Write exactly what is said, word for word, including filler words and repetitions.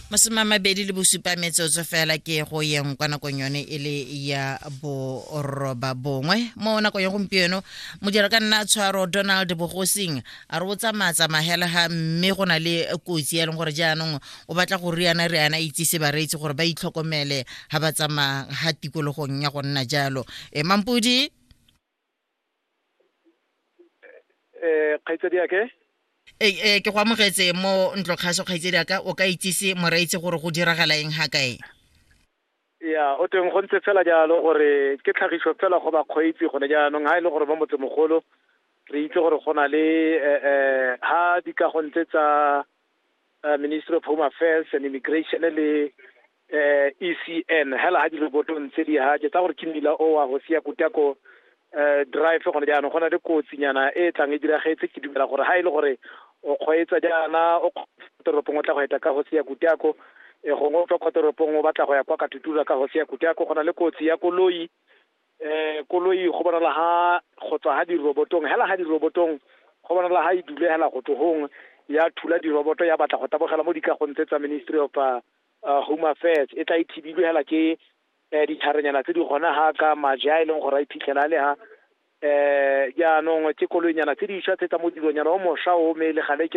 Masoma mabedi le bosupa metsotso fela ke go yeng kwa nakong yone e le ya borobaba bongwe mo nakong ya gompieno modira ka nna tshwaro Donald Bogosing a re o tsamatsa mahela ha mme go na le kotsi ya leng gore jaanong o batla go riana riana itse se ba reitse gore ba itlhokomele ha ba tsama ha tikologong ya go nna jalo e Mampudi eh khaitsedi yake e e ke go amogetse mo ntlo kgaso kgaitsedi ka o ka itsise moreitse gore go diragala eng ha kae ya o teng go ntse fela jalo gore ke tlhagiso fela go ba kgoitsi gone jaanong ha ile gore ba motse mogolo re itse gore go na le eh ha di ka go ntse tsa Ministry of Home Affairs and Immigration le eh E C N hela ha di le botong tse di ha ke tsa gore ke mila o wa go sia kutako eh drive gone jaanong go na le kotsinyana e tlang e diragetse ke dumela gore ha ile gore o kgoetsa jana o toropong o tla go eta ka go sia kutako e go ngo tlo toropong o batla go ya kwa ka tutula ka go sia kutako go na le kotsi ya koloi eh koloi go bona la ha go tswa ha di robotong hela ha di robotong go bona la ha e dule hela go tlohong ya thula di roboto ya batla go tabogela mo di ka go ntsetsa Ministry of uh, Home Affairs e tla ithibilwe hela ke eh di tharenyana tse di gona ha ka maja ile go ra iphitlhela le ha eh ya no ke koloi nyana tse di isha tsetsa mo dilonyana o mo sha o me le gale